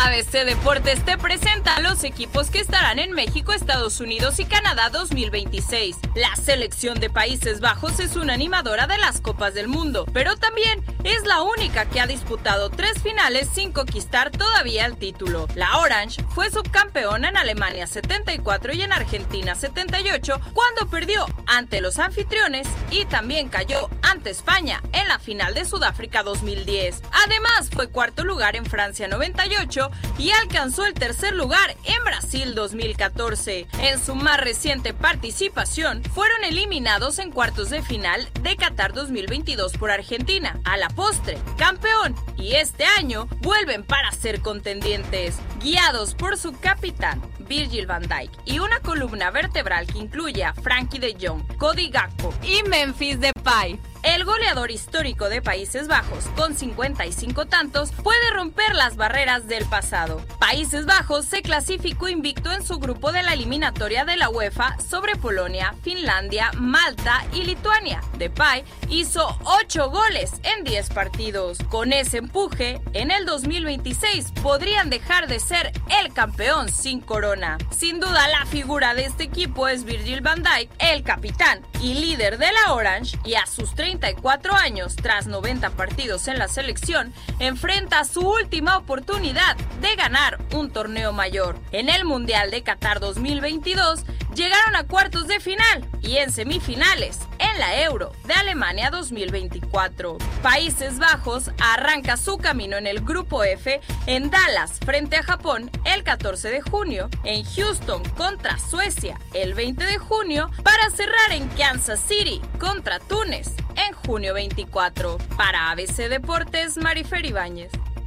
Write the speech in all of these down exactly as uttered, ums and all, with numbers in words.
A B C Deportes te presenta a los equipos que estarán en México, Estados Unidos y Canadá dos mil veintiséis. La selección de Países Bajos es una animadora de las Copas del Mundo, pero también es la única que ha disputado tres finales sin conquistar todavía el título. La Orange fue subcampeona en Alemania setenta y cuatro y en Argentina setenta y ocho cuando perdió ante los anfitriones y también cayó ante España en la final de Sudáfrica dos mil diez. Además fue cuarto lugar en Francia noventa y ocho y alcanzó el tercer lugar en Brasil dos mil catorce. En su más reciente participación fueron eliminados en cuartos de final de Qatar dos mil veintidós por Argentina. A la postre, campeón, y este año vuelven para ser contendientes. Guiados por su capitán Virgil van Dijk y una columna vertebral que incluye a Frankie de Jong, Cody Gakpo y Memphis Depay. El goleador histórico de Países Bajos, con cincuenta y cinco tantos, puede romper las barreras del pasado. Países Bajos se clasificó invicto en su grupo de la eliminatoria de la UEFA sobre Polonia, Finlandia, Malta y Lituania. Depay hizo ocho goles en diez partidos. Con ese empuje, en el dos mil veintiséis podrían dejar de ser el campeón sin corona. Sin duda, la figura de este equipo es Virgil van Dijk, el capitán y líder de la Orange, y a sus treinta y cuatro años, tras noventa partidos en la selección, enfrenta su última oportunidad de ganar un torneo mayor. En el Mundial de Qatar dos mil veintidós llegaron a cuartos de final y en semifinales en la Euro de Alemania dos mil veinticuatro. Países Bajos arranca su camino en el Grupo F en Dallas frente a Japón el catorce de junio, en Houston contra Suecia el veinte de junio, para cerrar en Kansas City contra Túnez en junio veinticuatro. Para A B C Deportes, Marifer Ibáñez.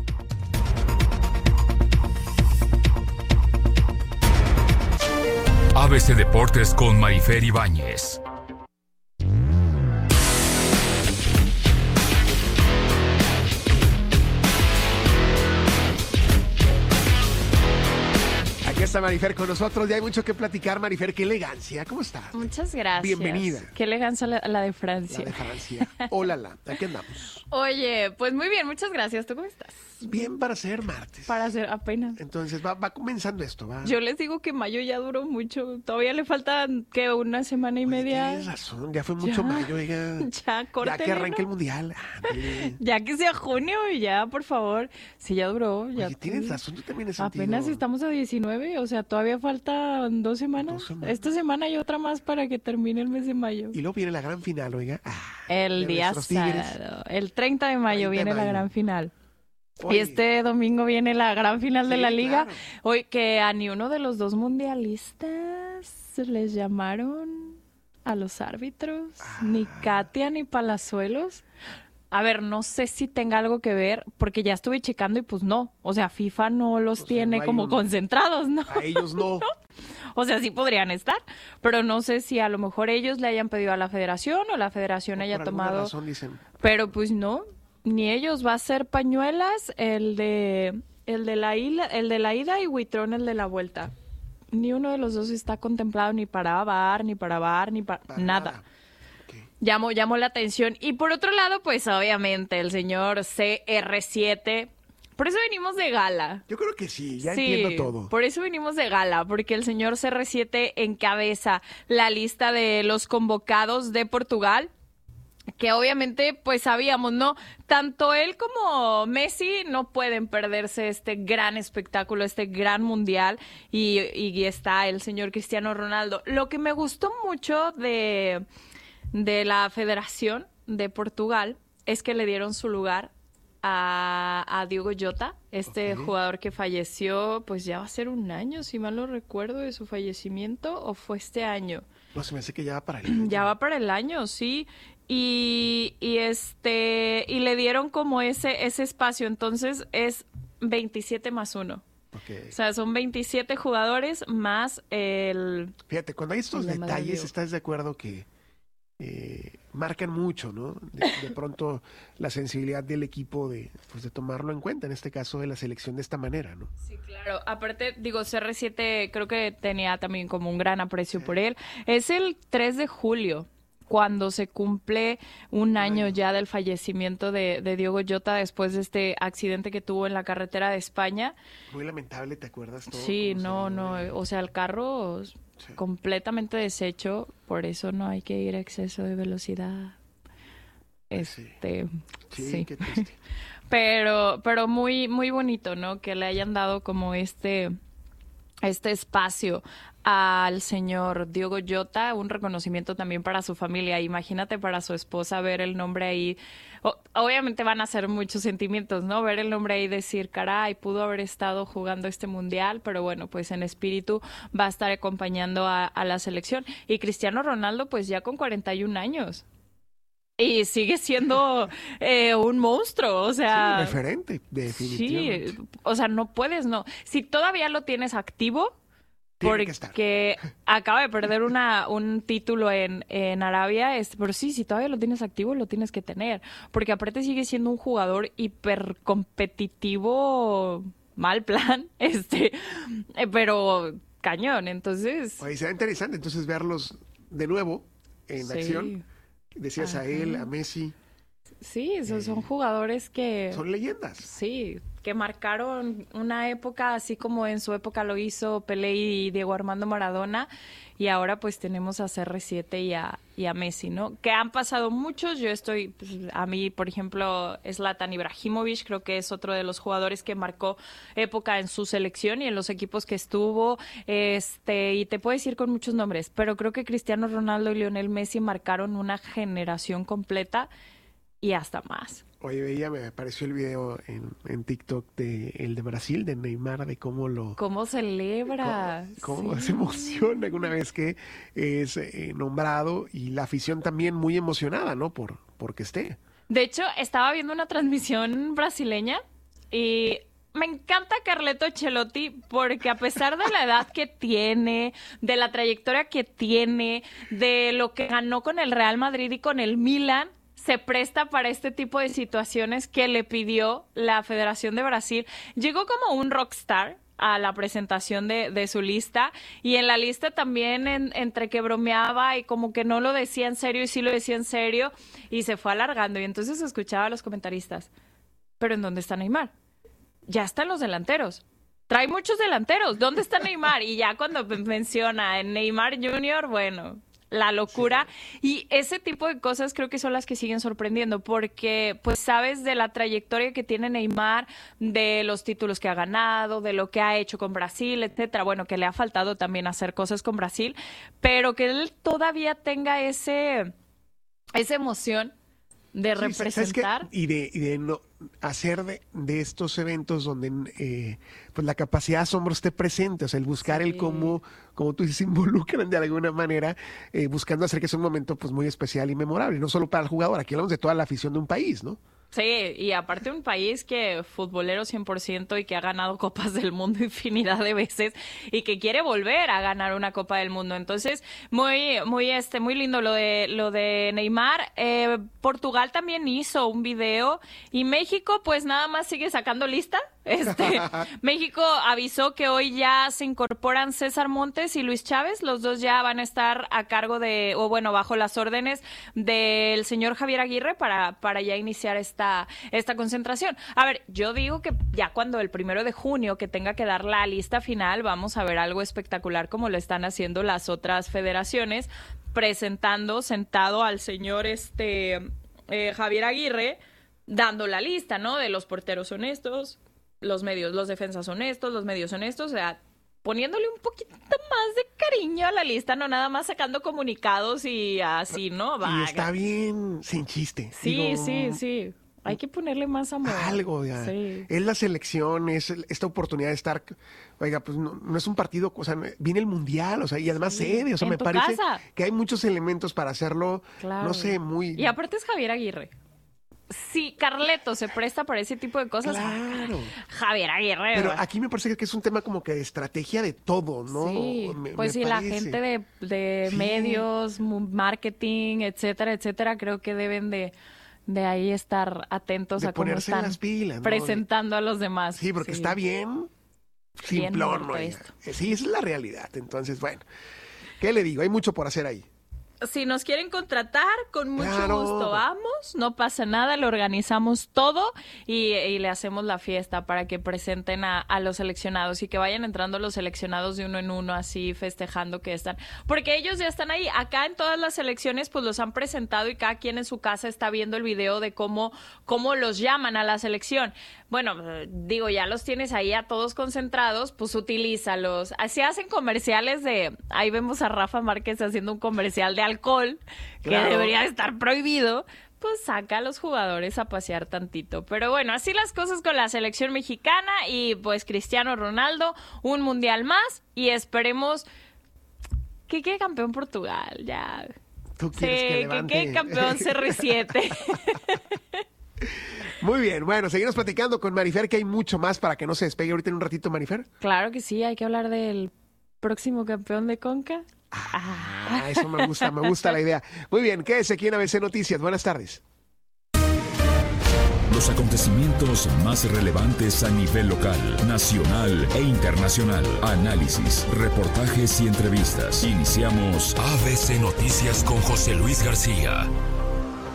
A B C Deportes con Marifer Ibáñez. Aquí está Marifer con nosotros, ya hay mucho que platicar. Marifer, qué elegancia, ¿cómo estás? Muchas gracias. Bienvenida. Qué elegancia la, la de Francia. La de Francia. Hola, la. Aquí andamos. Oye, pues muy bien, muchas gracias. ¿Tú cómo estás? Bien para ser martes. Para ser apenas. Entonces va, va comenzando esto, va. Yo les digo que mayo ya duró mucho. Todavía le faltan, ¿qué? Una semana y Oye, media. Tienes razón, ya fue mucho Ya. mayo, oiga. Ya, córtele, Ya que arranque ¿no? el mundial. Ándale. Ya que sea junio y ya, por favor. Sí, ya duró. Ya Oye, tienes tú- razón, tú también has sentido. Apenas estamos a diecinueve, o sea, todavía faltan dos semanas. Dos semanas. Esta semana y otra más para que termine el mes de mayo. Y luego viene la gran final, oiga. Ah, El de día nuestros Tigres. sábado, el treinta de mayo treinta de viene la mayo. gran final. Oye, Y este domingo viene la gran final de Sí, la liga. claro. Hoy que a ni uno de los dos mundialistas les llamaron a los árbitros, ni Ah. Katia ni Palazuelos. A ver, no sé si tenga algo que ver, porque ya estuve checando y pues no. O sea, FIFA no los O sea, tiene no hay como un- concentrados, ¿no? A ellos no. O sea, sí podrían estar, pero no sé si a lo mejor ellos le hayan pedido a la federación o la federación haya Por alguna tomado. razón dicen. Pero pues no, ni ellos. Va a ser Pañuelas el de el de la ida, el de la ida y Huitrón el de la vuelta. Ni uno de los dos está contemplado ni para V A R, ni para V A R, ni para, Para nada. nada. Ok. Llamó, llamó la atención. Y por otro lado, pues obviamente el señor C R siete. Por eso venimos de gala. Yo creo que sí, ya Sí, entiendo todo. por eso vinimos de gala, porque el señor C R siete encabeza la lista de los convocados de Portugal, que obviamente pues sabíamos, ¿no? Tanto él como Messi no pueden perderse este gran espectáculo, este gran mundial, y, y está el señor Cristiano Ronaldo. Lo que me gustó mucho de, de la Federación de Portugal es que le dieron su lugar a, a Diogo Jota, este Ok. jugador que falleció, pues ya va a ser un año, si mal no recuerdo, de su fallecimiento, o fue este año. No, se me hace que ya va para el Ya va para el año, sí. Y, y este y le dieron como ese ese espacio, entonces es veintisiete más uno. Ok. O sea, son veintisiete jugadores más el... Fíjate, cuando hay estos La madre detalles, Dios. ¿estás de acuerdo que eh, marcan mucho, ¿no? De, de pronto la sensibilidad del equipo de, pues, de tomarlo en cuenta, en este caso de la selección de esta manera, ¿no? Sí, claro. Aparte, digo, C R siete creo que tenía también como un gran aprecio por él. Es el tres de julio. cuando se cumple un año ya del fallecimiento de, de Diogo Jota después de este accidente que tuvo en la carretera de España. Muy lamentable, ¿te acuerdas todo? Sí, no, no, o sea, el carro sí. completamente deshecho, por eso no hay que ir a exceso de velocidad. Este, sí, sí, sí. Qué triste. Pero, pero muy, muy bonito, ¿no? Que le hayan dado como este, este espacio al señor Diogo Jota, un reconocimiento también para su familia. Imagínate para su esposa ver el nombre ahí. O, obviamente van a ser muchos sentimientos, ¿no? Ver el nombre ahí y decir, caray, pudo haber estado jugando este mundial, pero bueno, pues en espíritu va a estar acompañando a, a la selección. Y Cristiano Ronaldo, pues ya con cuarenta y un años. Y sigue siendo eh, un monstruo, o sea... Sí, referente, definitivamente. Sí, o sea, no puedes, no. Si todavía lo tienes activo, Tiene porque acaba de perder una, un título en, en Arabia, este, pero sí, si todavía lo tienes activo, lo tienes que tener. Porque aparte sigue siendo un jugador hipercompetitivo, mal plan, este, eh, pero cañón, entonces... Ahí será interesante, entonces, verlos de nuevo en sí. acción. Decías Ajá. a él, a Messi. Sí, esos eh, son jugadores que... Son leyendas. Sí, que marcaron una época, así como en su época lo hizo Pelé y Diego Armando Maradona, y ahora pues tenemos a C R siete y a, y a Messi, ¿no? Que han pasado muchos, yo estoy, pues, a mí, por ejemplo, Zlatan Ibrahimovic, creo que es otro de los jugadores que marcó época en su selección y en los equipos que estuvo, este, y te puedes ir con muchos nombres, pero creo que Cristiano Ronaldo y Lionel Messi marcaron una generación completa y hasta más. Oye, veía, me apareció el video en, en TikTok de el de Brasil, de Neymar, de cómo lo... Cómo celebra. Cómo, cómo sí. se emociona una vez que es eh, nombrado, y la afición también muy emocionada, ¿no? Por porque esté. De hecho, estaba viendo una transmisión brasileña y me encanta Carleto Ancelotti porque a pesar de la edad que tiene, de la trayectoria que tiene, de lo que ganó con el Real Madrid y con el Milan, se presta para este tipo de situaciones que le pidió la Federación de Brasil. Llegó como un rockstar a la presentación de, de su lista, y en la lista también en, entre que bromeaba y como que no lo decía en serio y sí lo decía en serio, y se fue alargando, y entonces escuchaba a los comentaristas, ¿pero en dónde está Neymar? Ya están los delanteros. Trae muchos delanteros. ¿Dónde está Neymar? Y ya cuando menciona Neymar junior, bueno... la locura, sí. Y ese tipo de cosas creo que son las que siguen sorprendiendo, porque pues sabes de la trayectoria que tiene Neymar, de los títulos que ha ganado, de lo que ha hecho con Brasil, etcétera. Bueno, que le ha faltado también hacer cosas con Brasil, pero que él todavía tenga ese esa emoción de sí, representar y de, y de no hacer de, de estos eventos donde eh, pues la capacidad de asombro esté presente, o sea, el buscar sí. el cómo, como tú dices, se involucran de alguna manera, eh, buscando hacer que sea un momento pues muy especial y memorable, no solo para el jugador, aquí hablamos de toda la afición de un país, ¿no? Sí, y aparte un país que futbolero cien por ciento y que ha ganado Copas del Mundo infinidad de veces y que quiere volver a ganar una Copa del Mundo. Entonces, muy muy este muy lindo lo de lo de Neymar. Eh, Portugal también hizo un video y México pues nada más sigue sacando lista. Este, México avisó que hoy ya se incorporan César Montes y Luis Chávez, los dos ya van a estar a cargo de, o bueno, bajo las órdenes del señor Javier Aguirre para, para ya iniciar esta, esta concentración. A ver, yo digo que ya cuando el primero de junio que tenga que dar la lista final, vamos a ver algo espectacular como lo están haciendo las otras federaciones, presentando sentado al señor este eh, Javier Aguirre, dando la lista, ¿no? De los porteros honestos, los medios, los defensas honestos, los medios honestos, o sea, poniéndole un poquito más de cariño a la lista, no nada más sacando comunicados y así, ¿no? Vaga. Y está bien sin chiste. Sí, Digo, sí, sí. Hay que ponerle más amor. Algo, ya. Sí. Es la selección, es esta oportunidad de estar, oiga, pues no, no es un partido, o sea, viene el mundial, o sea, y además sí, sede, o sea, me parece casa. que hay muchos elementos para hacerlo, claro. no sé, muy... Y aparte es Javier Aguirre. Si Carleto se presta para ese tipo de cosas, claro. Javier Aguirre. Pero aquí me parece que es un tema como que de estrategia de todo, ¿no? Sí, me, pues me sí, parece. la gente de, de sí. medios, marketing, etcétera, etcétera, creo que deben de, de ahí estar atentos de a cómo están las pilas, ¿no? presentando a los demás. Sí, porque sí. está bien simplón, ¿no? Sí, esa es la realidad. Entonces, bueno, ¿qué le digo? Hay mucho por hacer ahí. si nos quieren contratar, con mucho Claro. gusto vamos, no pasa nada, lo organizamos todo y, y le hacemos la fiesta para que presenten a, a los seleccionados y que vayan entrando los seleccionados de uno en uno, así festejando que están, porque ellos ya están ahí. Acá en todas las selecciones pues los han presentado y cada quien en su casa está viendo el video de cómo, cómo los llaman a la selección. Bueno, digo, ya los tienes ahí a todos concentrados, pues utilízalos. Así hacen comerciales de, ahí vemos a Rafa Márquez haciendo un comercial de alcohol, que Claro. debería estar prohibido, pues saca a los jugadores a pasear tantito. Pero bueno, así las cosas con la selección mexicana y pues Cristiano Ronaldo, un mundial más y esperemos que quede campeón Portugal, ya. Tú Sí, quieres que que levante. quede campeón C R siete. Muy bien, bueno, seguimos platicando con Marifer, que hay mucho más para que no se despegue ahorita en un ratito, Marifer. Claro que sí, hay que hablar del próximo campeón de Conca. Ah, eso me gusta, me gusta la idea. Muy bien, quédese aquí en A B C Noticias. Buenas tardes. Los acontecimientos más relevantes a nivel local, nacional e internacional. Análisis, reportajes y entrevistas. Iniciamos A B C Noticias con José Luis García.